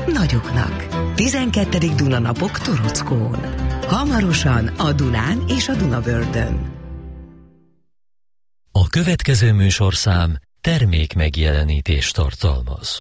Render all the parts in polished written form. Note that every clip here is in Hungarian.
nagyoknak. 12. Duna-napok Torockón. Hamarosan a Dunán és a Dunavördön. A következő műsorszám termék megjelenítést tartalmaz.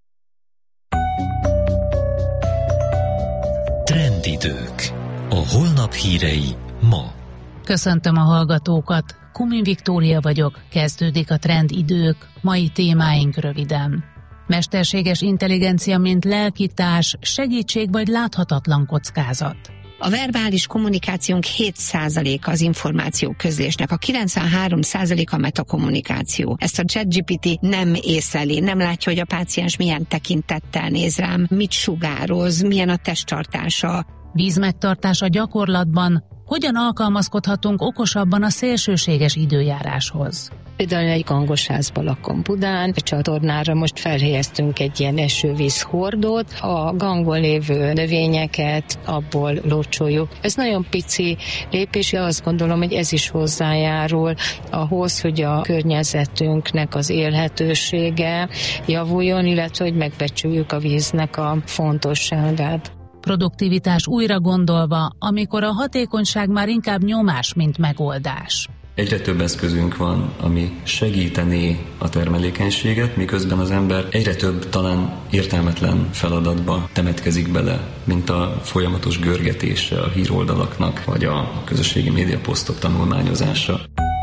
Trendidők. A holnap hírei ma. Köszöntöm a hallgatókat, Kumin Viktória vagyok, kezdődik a Trendidők, mai témáink röviden. Mesterséges intelligencia, mint lelkitárs, segítség vagy láthatatlan kockázat. A verbális kommunikációnk 7% az információ közlésnek, a 93% a metakommunikáció. Ezt a ChatGPT nem észleli, nem látja, hogy a páciens milyen tekintettel néz rám, mit sugároz, milyen a testtartása. Vízmegtartás a gyakorlatban, hogyan alkalmazkodhatunk okosabban a szélsőséges időjáráshoz. Például egy gangosházban lakom Budán, a csatornára most felhelyeztünk egy ilyen esővízhordót, a gangon lévő növényeket abból locsoljuk. Ez nagyon pici lépés, azt gondolom, hogy ez is hozzájárul ahhoz, hogy a környezetünknek az élhetősége javuljon, illetve hogy megbecsüljük a víznek a fontosságát. Produktivitás újra gondolva, amikor a hatékonyság már inkább nyomás, mint megoldás. Egyre több eszközünk van, ami segítené a termelékenységet, miközben az ember egyre több talán értelmetlen feladatba temetkezik bele, mint a folyamatos görgetése a híroldalaknak, vagy a közösségi médiaposztok tanulmányozása.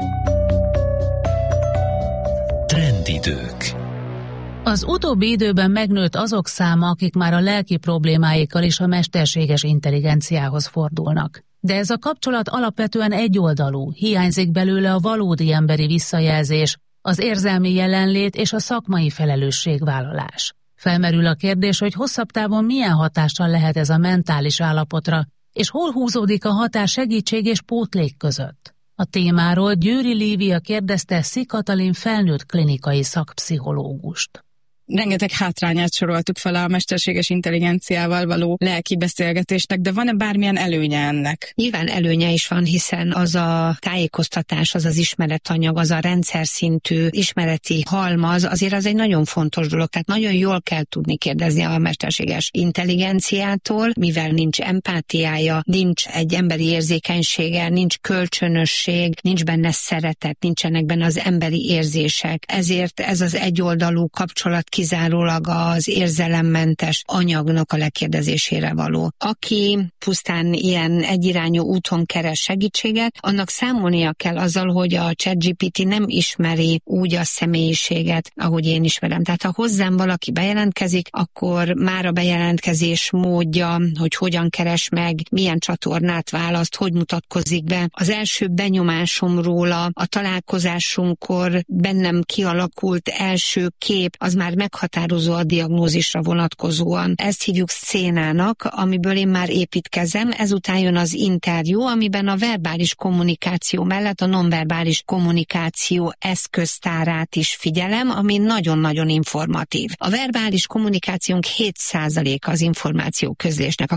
Trendidők. Az utóbbi időben megnőtt azok száma, akik már a lelki problémáikkal is a mesterséges intelligenciához fordulnak. De ez a kapcsolat alapvetően egyoldalú, hiányzik belőle a valódi emberi visszajelzés, az érzelmi jelenlét és a szakmai felelősségvállalás. Felmerül a kérdés, hogy hosszabb távon milyen hatással lehet ez a mentális állapotra, és hol húzódik a határ segítség és pótlék között. A témáról Győri Lívia kérdezte Szí Katalin felnőtt klinikai szakpszichológust. Rengeteg hátrányát soroltuk fel a mesterséges intelligenciával való lelki beszélgetésnek, de van-e bármilyen előnye ennek? Nyilván előnye is van, hiszen az a tájékoztatás, az az ismeretanyag, az a rendszer szintű ismereti halmaz, azért az egy nagyon fontos dolog, tehát nagyon jól kell tudni kérdezni a mesterséges intelligenciától, mivel nincs empátiája, nincs egy emberi érzékenysége, nincs kölcsönösség, nincs benne szeretet, nincsenek benne az emberi érzések. Ezért ez az egyoldalú kapcsolat kizárólag az érzelemmentes anyagnak a lekérdezésére való. Aki pusztán ilyen egyirányú úton keres segítséget, annak számolnia kell azzal, hogy a ChatGPT nem ismeri úgy a személyiséget, ahogy én ismerem. Tehát ha hozzám valaki bejelentkezik, akkor már a bejelentkezés módja, hogy hogyan keres meg, milyen csatornát választ, hogy mutatkozik be. Az első benyomásom róla, a találkozásunkkor bennem kialakult első kép, az már meghatározó a diagnózisra vonatkozóan. Ezt hívjuk szénának, amiből én már építkezem, ezután jön az interjú, amiben a verbális kommunikáció mellett a nonverbális kommunikáció eszköztárát is figyelem, ami nagyon-nagyon informatív. A verbális kommunikációnk 7% az információ közlésnek, a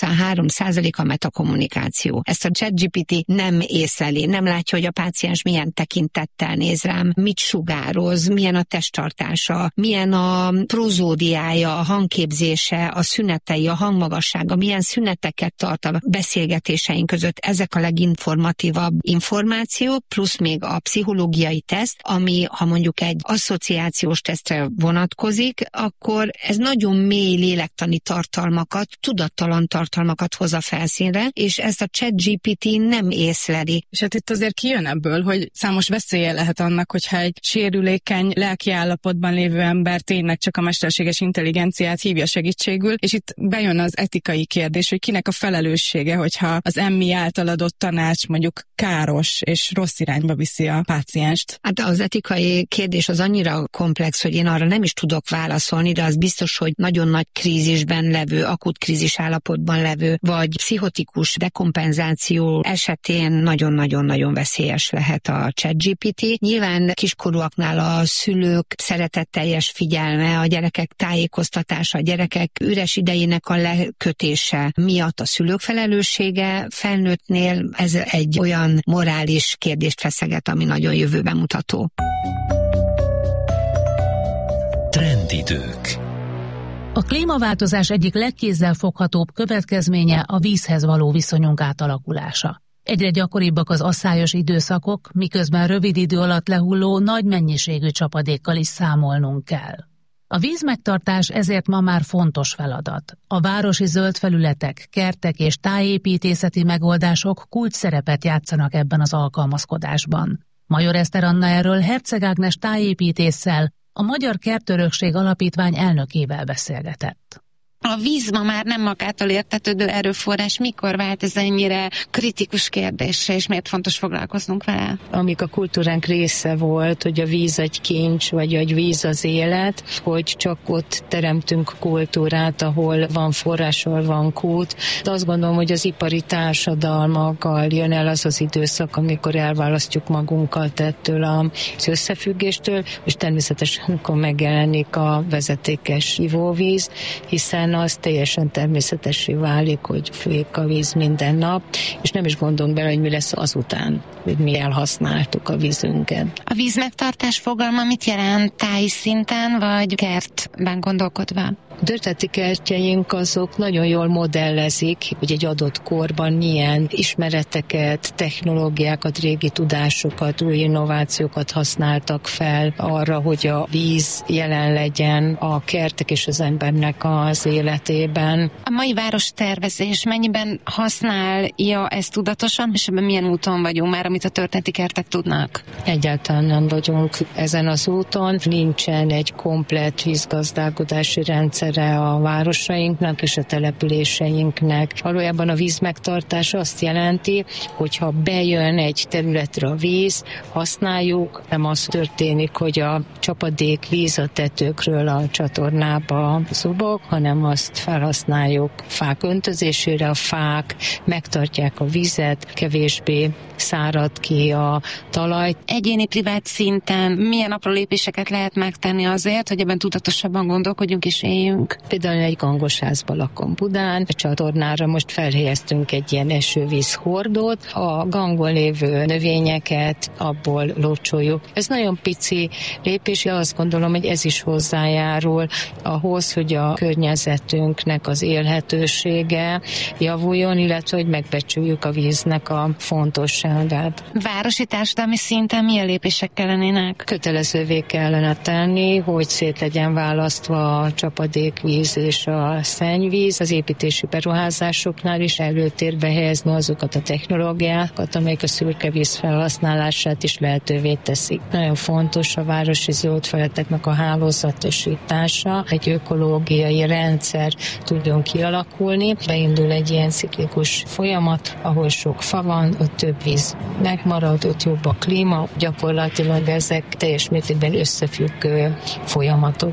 93% a metakommunikáció. Ezt a ChatGPT nem észleli, nem látja, hogy a páciens milyen tekintettel néz rám, mit sugároz, milyen a testtartása, milyen a prozódiája, a hangképzése, a szünetei, a hangmagassága, milyen szüneteket tart a beszélgetéseink között. Ezek a leginformatívabb információk, plusz még a pszichológiai teszt, ami, ha mondjuk egy asszociációs tesztre vonatkozik, akkor ez nagyon mély lélektani tartalmakat, tudattalan tartalmakat hoz a felszínre, és ezt a ChatGPT nem észleli. És hát itt azért kijön ebből, hogy számos veszélye lehet annak, hogyha egy sérülékeny lelki állapotban lévő ember tényleg csak a mesterséges intelligenciát hívja segítségül, és itt bejön az etikai kérdés, hogy kinek a felelőssége, hogyha az emmi által adott tanács mondjuk káros és rossz irányba viszi a pácienst. Hát az etikai kérdés az annyira komplex, hogy én arra nem is tudok válaszolni, de az biztos, hogy nagyon nagy krízisben levő, akut krízis állapotban levő, vagy pszichotikus dekompenzáció esetén nagyon-nagyon-nagyon veszélyes lehet a ChatGPT. Nyilván kiskorúaknál a szülők szeretetteljes figyelme, a gyerekek tájékoztatása, a gyerekek üres idejének a lekötése miatt a szülők felelőssége, felnőttnél ez egy olyan morális kérdést feszeget, ami nagyon jövőben mutató. Trendidők. A klímaváltozás egyik legkézzelfoghatóbb következménye a vízhez való viszonyunk átalakulása. Egyre gyakoribbak az asszályos időszakok, miközben rövid idő alatt lehulló nagy mennyiségű csapadékkal is számolnunk kell. A vízmegtartás ezért ma már fontos feladat. A városi zöld felületek, kertek és tájépítészeti megoldások kulcsszerepet játszanak ebben az alkalmazkodásban. Major Eszter Anna erről Herceg Ágnes tájépítésszel, a Magyar Kertörökség Alapítvány elnökével beszélgetett. A víz ma már nem magától értetődő erőforrás. Mikor vált ez ennyire kritikus kérdése, és miért fontos foglalkoznunk vele? Amíg a kultúránk része volt, hogy a víz egy kincs, vagy a víz az élet, hogy csak ott teremtünk kultúrát, ahol van forrás, ahol van kút. De azt gondolom, hogy az ipari társadalmakkal jön el az az időszak, amikor elválasztjuk magunkat ettől az összefüggéstől, és természetesen amikor megjelenik a vezetékes ivóvíz, hiszen az teljesen természetessé válik, hogy folyik a víz minden nap, és nem is gondolunk bele, hogy mi lesz azután, hogy mi elhasználtuk a vízünket. A vízmegtartás fogalma mit jelent táji szinten, vagy kertben gondolkodva? Dörteti kertjeink azok nagyon jól modellezik, hogy egy adott korban milyen ismereteket, technológiákat, régi tudásokat, új innovációkat használtak fel arra, hogy a víz jelen legyen a kertek és az embernek az életében. A mai várostervezés mennyiben használja ezt tudatosan, és ebben milyen úton vagyunk már, amit a történeti kertek tudnak? Egyáltalán nem vagyunk ezen az úton. Nincsen egy komplett vízgazdálkodási rendszer a városainknak és a településeinknek. Valójában a vízmegtartás azt jelenti, hogyha bejön egy területre a víz, használjuk, nem az történik, hogy a csapadék víz a tetőkről a csatornába zubog, hanem azt felhasználjuk fák öntözésére. A fák megtartják a vizet, kevésbé szárad ki a talaj. Egyéni privát szinten milyen apró lépéseket lehet megtenni azért, hogy ebben tudatosabban gondolkodjunk és éljünk? Például egy gangosházban lakom Budán, a csatornára most felhelyeztünk egy ilyen esővíz hordót, a gangon lévő növényeket abból locsoljuk. Ez nagyon pici lépés, azt gondolom, hogy ez is hozzájárul ahhoz, hogy a környezetünknek az élhetősége javuljon, illetve hogy megbecsüljük a víznek a fontosságát. Városi társadalmi szinten milyen lépések kellenének? Kötelezővé kellene tenni, hogy szét legyen választva a csapadékvíz és a szennyvíz, az építési beruházásoknál is előtérbe helyezni azokat a technológiákat, amelyek a szürke víz felhasználását is lehetővé teszik. Nagyon fontos a városi zöld felületeknek a hálózatosítása, egy ökológiai rendszer tudjon kialakulni. Beindul egy ilyen ciklikus folyamat, ahol sok fa van, ott több víz megmarad, ott jobb a klíma, gyakorlatilag ezek teljes mértékben összefüggő folyamatok.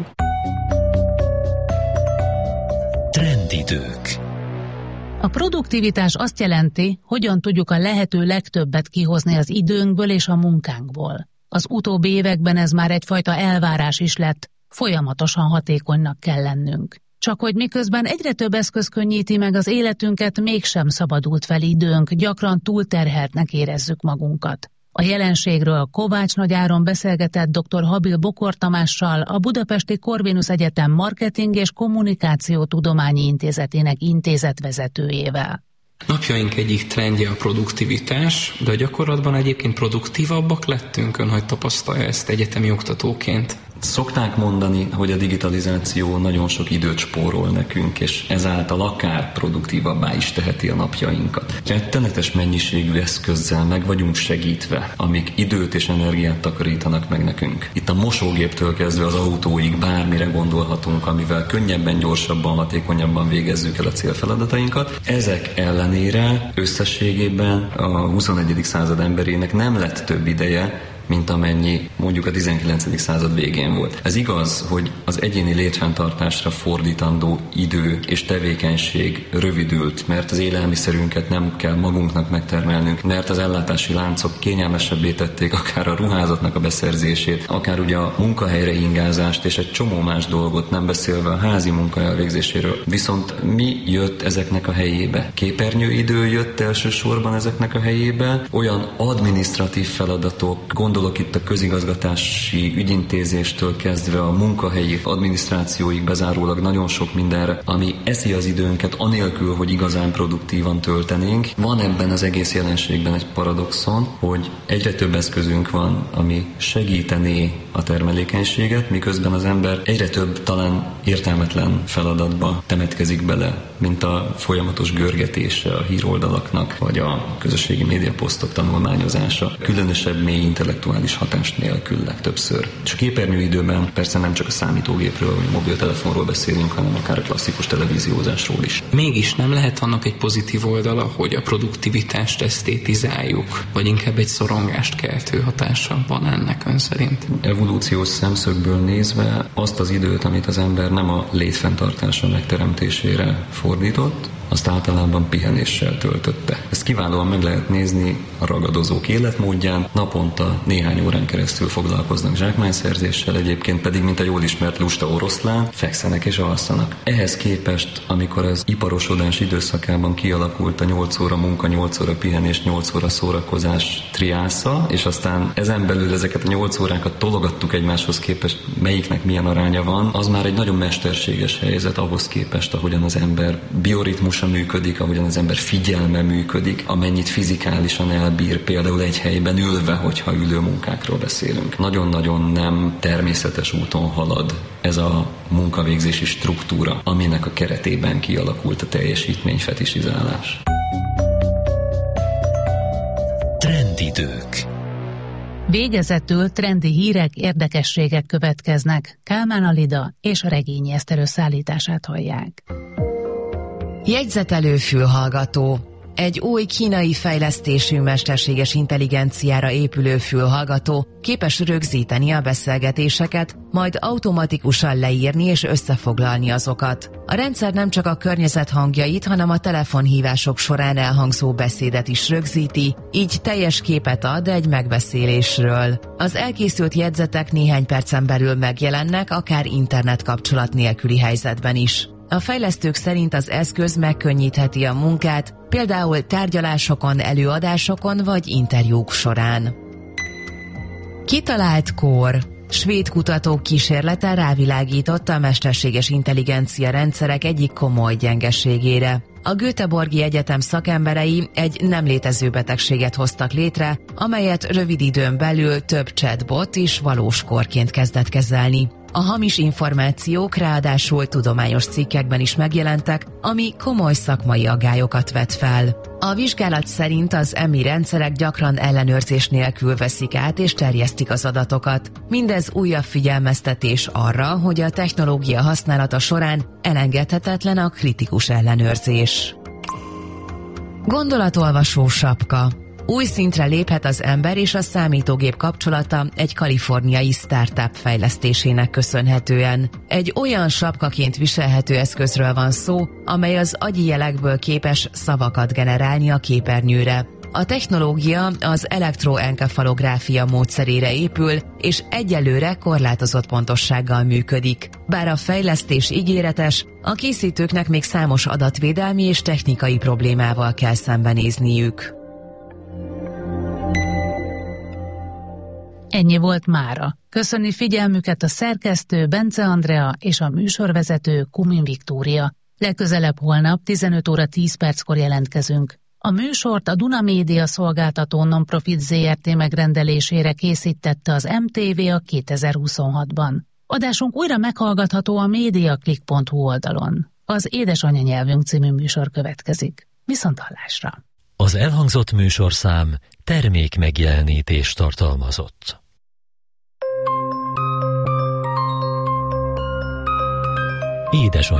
Trendidők. A produktivitás azt jelenti, hogyan tudjuk a lehető legtöbbet kihozni az időnkből és a munkánkból. Az utóbbi években ez már egyfajta elvárás is lett, folyamatosan hatékonynak kell lennünk. Csak hogy miközben egyre több eszköz könnyíti meg az életünket, mégsem szabadult fel időnk, gyakran túlterheltnek érezzük magunkat. A jelenségről Kovács Nagy Áron beszélgetett dr. Habil Bokor Tamással, a Budapesti Corvinus Egyetem Marketing és Kommunikáció Tudományi Intézetének intézetvezetőjével. Napjaink egyik trendje a produktivitás, de a gyakorlatban egyébként produktívabbak lettünk, ön hogy tapasztalja ezt egyetemi oktatóként? Szokták mondani, hogy a digitalizáció nagyon sok időt spórol nekünk, és ezáltal akár produktívabbá is teheti a napjainkat. Rettenetes mennyiségű eszközzel meg vagyunk segítve, amik időt és energiát takarítanak meg nekünk. Itt a mosógéptől kezdve az autóig bármire gondolhatunk, amivel könnyebben, gyorsabban, hatékonyabban végezzük el a célfeladatainkat. Ezek ellenére összességében a 21. század emberének nem lett több ideje, mint amennyi mondjuk a 19. század végén volt. Ez igaz, hogy az egyéni létfenntartásra fordítandó idő és tevékenység rövidült, mert az élelmiszerünket nem kell magunknak megtermelnünk, mert az ellátási láncok kényelmesebbé tették akár a ruházatnak a beszerzését, akár ugye a munkahelyre ingázást és egy csomó más dolgot, nem beszélve a házi munka elvégzéséről. Viszont mi jött ezeknek a helyébe? Képernyőidő jött elsősorban ezeknek a helyébe, olyan adminisztratív feladatok, Gondolok itt a közigazgatási ügyintézéstől kezdve a munkahelyi adminisztrációig bezárólag nagyon sok mindenre, ami eszi az időnket anélkül, hogy igazán produktívan töltenénk. Van ebben az egész jelenségben egy paradoxon, hogy egyre több eszközünk van, ami segítené a termelékenységet, miközben az ember egyre több talán értelmetlen feladatba temetkezik bele, mint a folyamatos görgetése a híroldalaknak, vagy a közösségi médiaposztok tanulmányozása, különösebb mély intellektuális hatás nélkül legtöbbször. És a képernyőidőben persze nem csak a számítógépről vagy a mobiltelefonról beszélünk, hanem akár a klasszikus televíziózásról is. Mégis nem lehet annak egy pozitív oldala, hogy a produktivitást esztétizáljuk, vagy inkább egy szorongást keltő hatása van ennek ön szerint? Evolúciós szemszögből nézve azt az időt, amit az ember nem a létfenntartása megteremtésére fordított, azt általában pihenéssel töltötte. Ezt kiválóan meg lehet nézni a ragadozók életmódján, naponta néhány órán keresztül foglalkoznak zsákmányszerzéssel, egyébként pedig, mint a jól ismert lusta oroszlán, fekszenek és alszanak. Ehhez képest, amikor az iparosodás időszakában kialakult a 8 óra munka, 8 óra pihenés, 8 óra szórakozás triásza, és aztán ezen belül ezeket a 8 órákat tologattuk egymáshoz képest, melyiknek milyen aránya van, az már egy nagyon mesterséges helyzet ahhoz képest, ahogyan az ember bioritmus működik, ahogyan az ember figyelme működik, amennyit fizikálisan elbír, például egy helyben ülve, hogyha ülő munkákról beszélünk. Nagyon-nagyon nem természetes úton halad ez a munkavégzési struktúra, aminek a keretében kialakult a teljesítményfetisizálás. Trendidők. Végezetül trendi hírek, érdekességek következnek. Kálmán Alida és Regényi Eszter összeállítását hallják. Jegyzetelő fülhallgató. Egy új kínai fejlesztésű mesterséges intelligenciára épülő fülhallgató képes rögzíteni a beszélgetéseket, majd automatikusan leírni és összefoglalni azokat. A rendszer nem csak a környezet hangjait, hanem a telefonhívások során elhangzó beszédet is rögzíti, így teljes képet ad egy megbeszélésről. Az elkészült jegyzetek néhány percen belül megjelennek, akár internet kapcsolat nélküli helyzetben is. A fejlesztők szerint az eszköz megkönnyítheti a munkát, például tárgyalásokon, előadásokon vagy interjúk során. Kitalált kór. Svéd kutatók kísérlete rávilágított a mesterséges intelligencia rendszerek egyik komoly gyengeségére. A Göteborgi Egyetem szakemberei egy nem létező betegséget hoztak létre, amelyet rövid időn belül több chatbot is valós kórként kezdett kezelni. A hamis információk ráadásul tudományos cikkekben is megjelentek, ami komoly szakmai aggályokat vet fel. A vizsgálat szerint az EMI rendszerek gyakran ellenőrzés nélkül veszik át és terjesztik az adatokat. Mindez újabb figyelmeztetés arra, hogy a technológia használata során elengedhetetlen a kritikus ellenőrzés. Gondolatolvasó sapka. Új szintre léphet az ember és a számítógép kapcsolata egy kaliforniai startup fejlesztésének köszönhetően. Egy olyan sapkaként viselhető eszközről van szó, amely az agyi jelekből képes szavakat generálni a képernyőre. A technológia az elektroenkefalográfia módszerére épül, és egyelőre korlátozott pontossággal működik. Bár a fejlesztés ígéretes, a készítőknek még számos adatvédelmi és technikai problémával kell szembenézniük. Ennyi volt mára. Köszöni figyelmüket a szerkesztő Bence Andrea és a műsorvezető Kumin Viktória. Legközelebb holnap 15 óra 10 perckor jelentkezünk. A műsort a Duna Média szolgáltató non-profit ZRT megrendelésére készítette az MTV a 2026-ban. Adásunk újra meghallgatható a mediaclick.hu oldalon. Az Édesanyanyelvünk című műsor következik. Viszonthallásra! Az elhangzott műsorszám termék megjelenítést tartalmazott. Édesanyja.